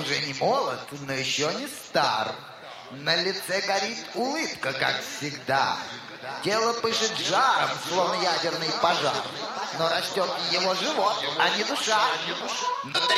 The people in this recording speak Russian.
уже не молод, но еще не стар. На лице горит улыбка, как всегда. Тело пышет жаром, словно ядерный пожар. Но растет его живот, а не душа.